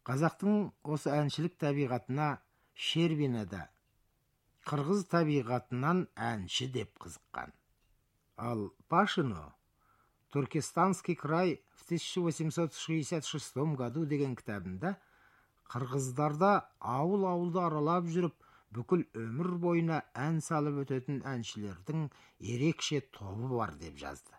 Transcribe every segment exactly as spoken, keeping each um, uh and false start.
Қазақтың осы әншілік табиғатына Щербинада қырғыз табиғатынан әнші деп қызыққан. Ал Пашино «Туркестанский край в тысяча восемьсот шестьдесят шестом году» деген кітабында қырғыздарда ауыл-ауылды аралап жүріп, бүкіл өмір бойына ән салып өтетін әншілердің ерекше тобы бар деп жазды.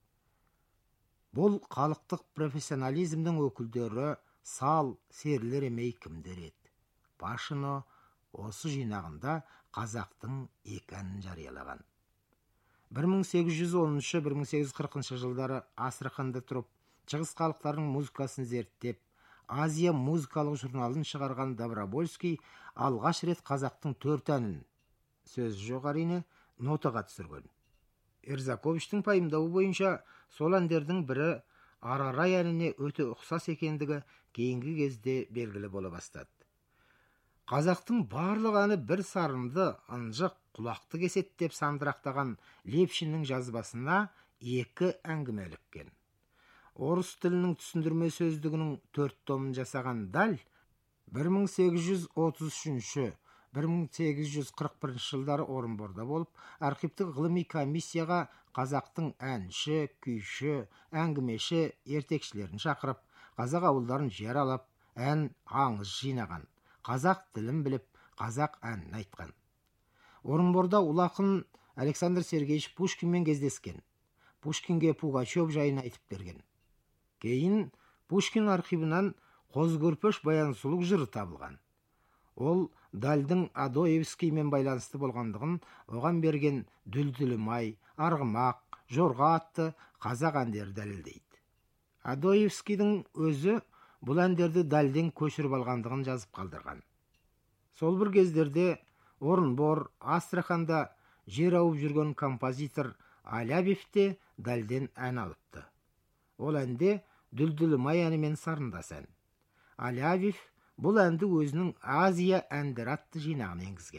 Бұл халықтық профессионализмнің өкілдері сал, серілер емей кімдер еді? Пашино осы жинағында қазақтың екі әнін жариялаған. бір мың сегіз жүз оныншы - бір мың сегіз жүз қырқыншы жылдары Астраханда тұрып, шығыс халықтарының музыкасын зерттеп, Азия музыкалық журналын шығарған Добровольский алғаш рет қазақтың төрт әнін, сөзі жоқ әрине, нотаға түсірген. Эрзаковичтің пайымдауы бойынша сол әндердің бірі Арарай әніне өте ұқсас екендігі кейінгі кезде белгілі бола бастады. Қазақтың барлық әні бір сарынды, ынжық, құлақты кесет деп сандырақтаған Лепшиннің жазбасына екі әңгіме іліккен. Орыс тілінің түсіндірме сөздігінің төрт томын жасаған Даль бір мың сегіз жүз отыз үшінші - бір мың сегіз жүз қырық бірінші жылдары Орынборда болып, архивтік ғылыми комиссияға қазақтың әнші, күйші, әңгімеші, ертекшілерін шақырып, қазақ ауылдарын жер алып, ән аңыз жинаған, қазақ тілін біліп, қазақ әнін айтқан. Орынборда ұлақын Александр Сергеевич Пушкинмен кездескен. Пушкинге Пугачев жайын айтып берген. Кейін Пушкин архивынан Қозгөрпеш баян сұлу жыры табылған. Ол Дальдың Адоевскиймен байланысты болғандығын оған берген Дүлдүлімай, Арғымақ, Жорға атты қазақ әндері дәлелдейді. Адоевскийдің өзі бұл әндерді Дальден көшіріп алғандығын жазып қалдырған. Сол бір кездерде Орынбор, Астраханда жер ауып жүрген композитор Алябьев те Дальден ән алыпты. Ол әнде Дүлдүлімай әнімен сарындас ән. Алябьев бұл әнді өзінің Азия әндері атты жинағына енгізген.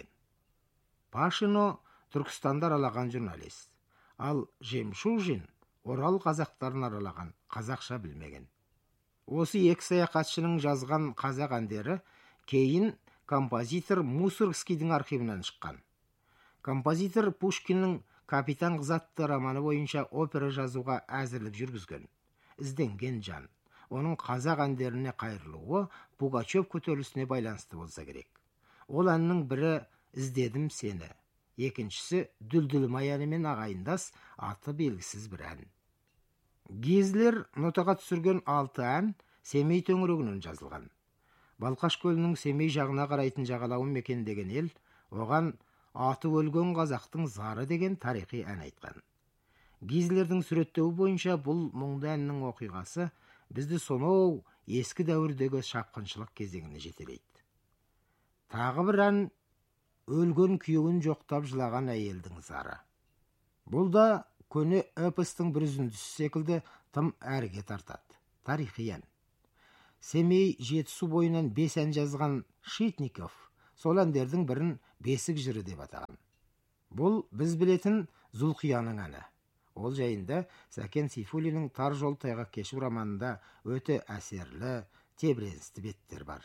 Пашино Түркістанды аралаған журналист, ал Жемшужин Орал қазақтарын аралаған, қазақша білмеген. Осы екі саяхатшының жазған қазақ әндері кейін композитор Мусоргскийдің архивінен шыққан. Композитор Пушкиннің «Капитан қыз» атты романы бойынша опера жазуға әзірлік жүргізген. Ізденген жан. Оның қазақ әндеріне қайырылуы Пугачев көтерілісіне байланысты болса керек. Ол әннің бірі «Іздедім сені», екіншісі Дүлдүлімай әнімен ағайындас, аты белгісіз бір ән. Гизлер нотаға түсірген алты ән Семей төңірегінен жазылған. Балқаш көлінің Семей жағына қарайтын жағалауын мекендеген ел оған аты өлген қазақтың зары деген тарихи ән айтқан. Гизлердің суреттеуі бойынша бұл мұңды әннің оқиғасы бізді сонау ескі дәуірдегі шапқыншылық кезеңіне жетелейді. Тағы бір ән өлген күйеуін жоқтап жылаған әйелдің зары. Бұл да көне эпостың бір үзіндісі секілді тым әріге тартады. Тарихи ән. Семей Жетісу бойынан бес ән жазған Шитников сол әндердің бірін бесік жыры деп атаған. Бұл біз білетін Зұлқияның әні. Ол жайында Сәкен Сейфуллиннің «Тар жол тайғақ кешу» романында өте әсерлі, тебіреністі беттер бар.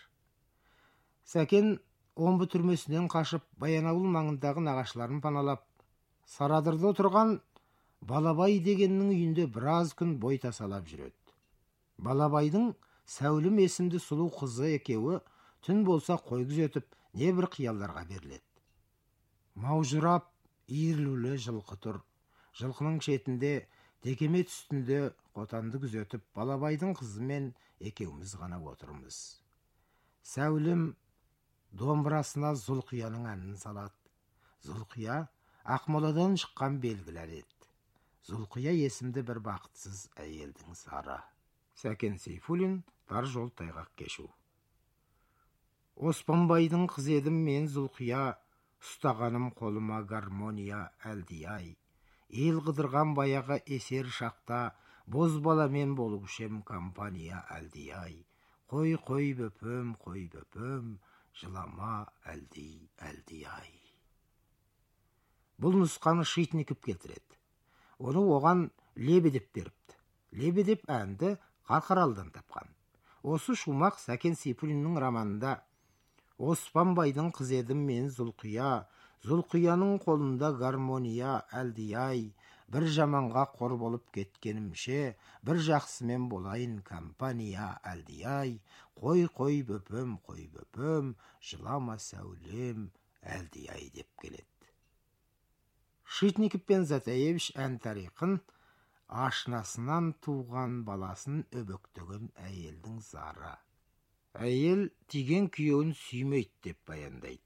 Сәкен Омбы түрмесінен қашып, Баянауыл маңындағы нағашыларын паналап, Сарадырда отырған Балабай дегеннің үйінде біраз күн бой тасалап жүреді. Балабайдың Сәулім есімді сұлу қызы екеуі түн болса қой күзетіп, не бір қиялдарға беріледі. Маужырап, иірілулі жылқы тұр. Жылқының шетінде, текемет үстінде қотанды күзетіп, Балабайдың қызымен екеуміз ғана отырмыз. Сәулім домбырасына Зұлқияның әнін салады. Зұлқия Ақмоладан шыққан белгілер еді. Зұлқия есімді бір бақытсыз әйелдің зары. Сәкен Сейфуллин, «Тар жол тайғақ кешу». Оспанбайдың қыз едім мен Зұлқия, ұстағаным қолыма гармония әлдияй. Ел қыдырған баяғы есер шақта, боз баламен болушем компания әлдияй. Қой қой бөпім, қой бөпім, жылама әлдей әлдияй. Бұл нұсқаны Шитников келтіреді. Оны оған Лебедев беріпті. Лебедев әнді Қарқаралыдан тапқан. Осы шумақ Сәкен Сейфуллиннің романында Оспанбайдың қыз едім мен Зұлқия, Зұлқияның қолында гармония, әлдияй, бір жаманға қор болып кеткенімше, бір жақсымен болайын компания, әлдияй, қой қой бөпем, қой бөпем, жылама сәулем, әлдияй деп келеді. Шитников пен Затаевич ән тарихын ашнасынан туған баласын өбөктеген әйелдің зары. Әйел тиген күйеуін сүймейді деп баяндайды.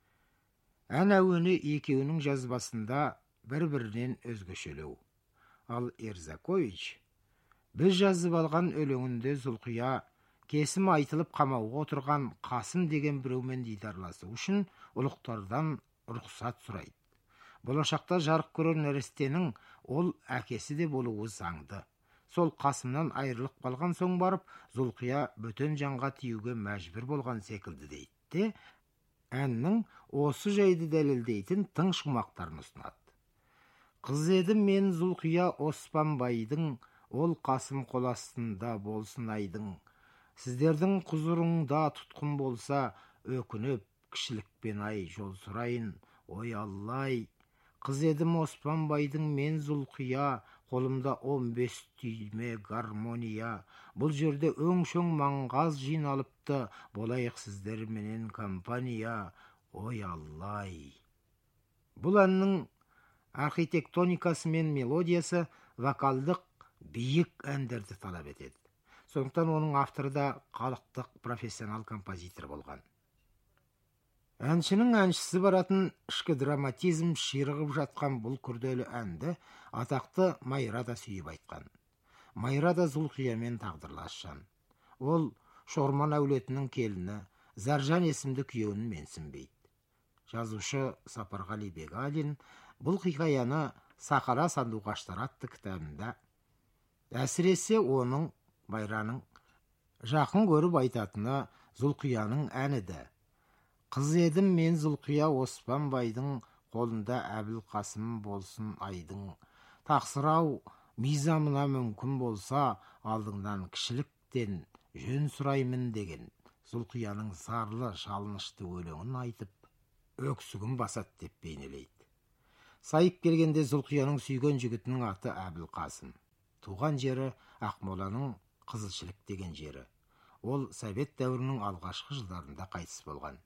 Ән әуені екеуінің жазбасында бір-бірінен өзгешелеу. Ал Ерзакович біз жазып алған өлеңінде Зұлқия кесім айтылып қамауға отырған Қасым деген біреумен дидарласу үшін ұлықтардан рұқсат сұрайды. Болашақта жарық көрер нәрестенің ол әкесі де болуы заңды. Сол Қасымнан айырылып қалған соң барып, Зұлқия бөтен жанға тиюге мәжбүр болған секілді дейді де, әннің осы жайды дәлелдейтін тың шумақтарын ұсынады. Қыз едім мен Зұлқия Оспанбайдың, ол Қасым қол астында болсын айдың. Сіздердің құзырыңда тұтқын болса, өкініп, кішілікпен ай жол сұрайын, ой Аллай. Қыз едім Оспанбайдың мен Зұлқия, қолымда он бес түйме гармония. Бұл жерде өңшөң маңғаз жиналыпты, болайық сіздер менен компания, ой Аллай. Бұл әннің архитектоникасы мен мелодиясы вокалдық биік әндерді талап етеді. Сондықтан оның авторы да халықтық профессионал композитор болған. Әншінің әншісі баратын ішкі драматизм ширығып жатқан бұл күрделі әнді атақты Майра да сүйіп айтқан. Майра да Зұлқиямен тағдырлас жан. Ол Шорман әулетінің келіні, Заржан есімді күйеуін менсінбейді. Жазушы Сапарғали Бегалин бұл хикаяны Сахара сандуғаштар атты кітабында әсіресе оның, Майраның, жақын көріп айтатыны Зұлқияның әніді. Қыз едім мен Зұлқия Оспанбайдың, қолында Әбілқасым болсын айдың. Тақсырау мизамына мүмкін болса, алдыңнан кішіліктен жөн сұраймын деген Зұлқияның зарлы жалынышты өлеңін айтып, өксігін басат деп бейнелейді. Сайып келгенде Зұлқияның сүйген жігітінің аты Әбілқасым. Туған жері Ақмоланың Қызылшілік деген жері. Ол Совет дәуірінің алғашқы жылдарында қайтыс болған.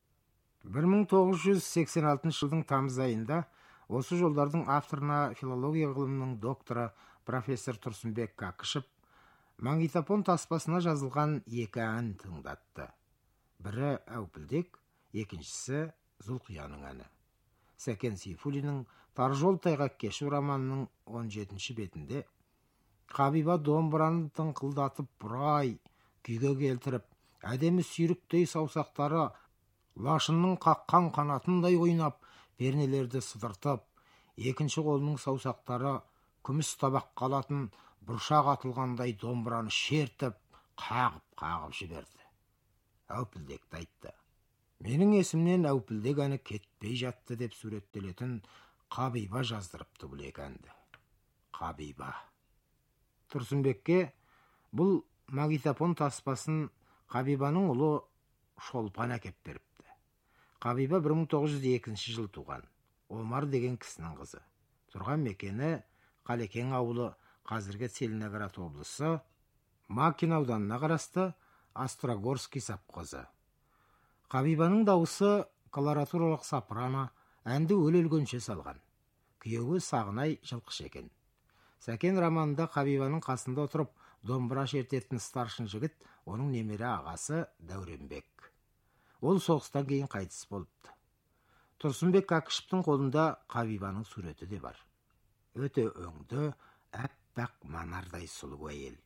бір мың тоғыз жүз сексен алтыншы жылдың тамыз айында осы жолдардың авторына филология ғылымының докторы профессор Тұрсынбек Кәкішев магнитофон таспасына жазылған екі ән тыңдатты. Бірі Әупілдек, екіншісі Зұлқияның әні. Сәкен Сейфуллиннің Тар жол тайғақ кешу романының он жетінші бетінде Қабиба домбыраны тыңқылдатып бұрай, күйге келтіріп, әдемі сүйріктей саусақтары лашынның қаққан қанатындай ойнап, пернелерді сыдыртып, екінші қолының саусақтары күміс табақ қалатын бұршақ атылғандай домбыраны шертіп, қағып-қағып жіберді. Әупілдекті айтты. Менің есімнен Әупілдек әні кетпей жатты деп суреттелетін Қабиба жаздырыпты бұл екі әнді. Қабиба. Тұрсынбекке бұл магнитофон таспасын Қабибаның ұлы Шолпан әкеп беріпті. Қабиба бір мың тоғыз жүз екінші жыл туған. Омар деген кісінің қызы. Тұрған мекені Қалекең ауылы, қазіргі Целиноград облысы, Макин ауданына қарасты Острогорский совхозы. Қабибаның дауысы колоратуралық сопрано, әнді өле-өлгенше салған. Күйеуі Сағынай жылқышы екен. Сәкен романында Қабибаның қасында отырып домбыра шертетін старшын жігіт оның немере ағасы Дәуренбек. Ол соғыстан кейін қайтыс болыпты. Тұрсынбек Кәкішевтің қолында Қабибаның суреті де бар. Өте өңді, әппақ манардай сұлу әйел.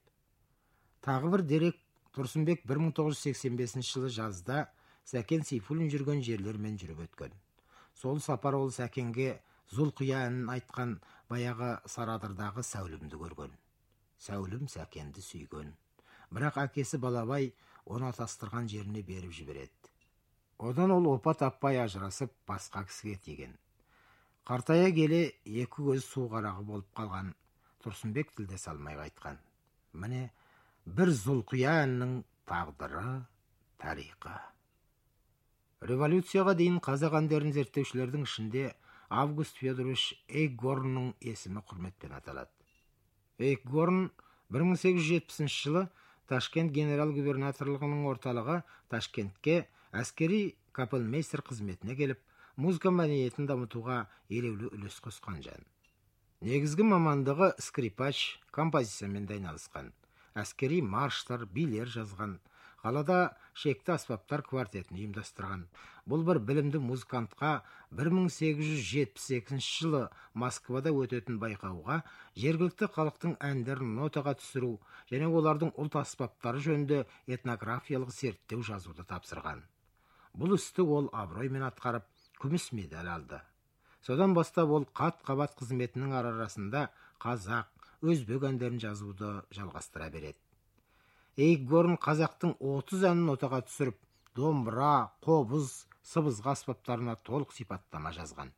Тағы бір дерек, Тұрсынбек бір мың тоғыз жүз сексен бесінші жылы жазда Сәкен Сейфуллин жүрген жерлермен жүріп өткен. Сол сапар ол Сәкенге Зұлқия әнін айтқан баяғы Сарадырдағы Сәулімді көрген. Сәулім Сәкенді сүйген. Бірақ әкесі Балабай оны атастырған жеріне беріп жібереді. Одан ол опа таппай ажырасып басқа кісіге тиген. Қартая келе екі көз су қарағы болып қалған Тұрсынбек тілде салмай қайтқан. Міне бір Зұлқия әнінің тағдыры, тарихы. Революцияға дейін қазақ әндерін зерттеушілердің ішінде Август Федорович Эйкгорнның есімі құрметпен аталады. Эйкгорн бір мың сегіз жүз жетпісінші жылы Ташкент генерал-губернаторлығының орталығы Ташкентке әскери капельмейстер қызметіне келіп, музыка мәдениетін дамытуға елеулі үлес қосқан жан. Негізгі мамандығы скрипач, композициямен айналысқан. Әскери марштар, билер жазған. Қалада шекті аспаптар квартетін ұйымдастырған. Бұл бір білімді музыкантқа бір мың сегіз жүз жетпіс екінші жылы Москвада өтетін байқауға жергілікті халықтың әндерін нотаға түсіру және олардың ұлт аспаптары жөнінде этнографиялық зерттеу жазуды тапсырған. Бұл істі ол абыроймен атқарып, күміс медаль алды. Содан бастап ол қат-қабат қызметінің арасында қазақ, өзбек әндерін жазуды жалғастыра береді. Эйкгорн қазақтың отыз әнін нотаға түсіріп, домбыра, қобыз, сыбызғы аспаптарына толық сипаттама жазған.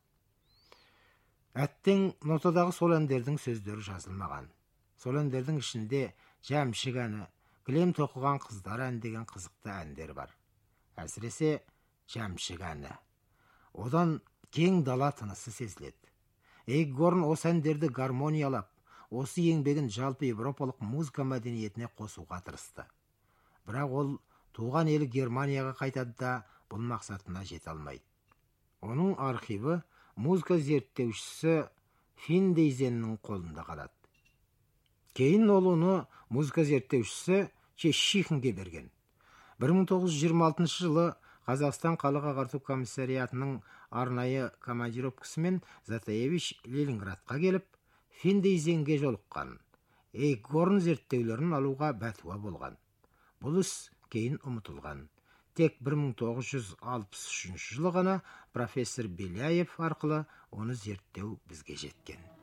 Әттең нотадағы сол әндердің сөздері жазылмаған. Сол әндердің ішінде Жәмшік әні, кілем тоқыған қыздар ән деген қызықты әндер бар. Әсіресе Жәмшік әні. Одан кең дала тынысы сезіледі. Эйкгорн осы әндерді гармониялап, осы еңбегін жалпы европалық музыка мәдениетіне қосуға тырысты. Бірақ ол туған елі Германияға қайтады да бұл мақсатына жете алмайды. Оның архиві музыка зерттеушісі Финдейзеннің қолында қалады. Кейін ол оны музыка зерттеушісі Чешихинге берген. бір мың тоғыз жүз жиырма алтыншы жылы Қазақстан халық ағарту комиссариатының арнайы командировкасымен Затаевич Ленинградқа келіп, Финдейзенге жолыққан. Эйкгорн зерттеулерін алуға бәтуа болған. Бұл іс кейін ұмытылған. Тек бір мың тоғыз жүз алпыс үшінші жылы ғана профессор Беляев арқылы оны зерттеу бізге жеткен.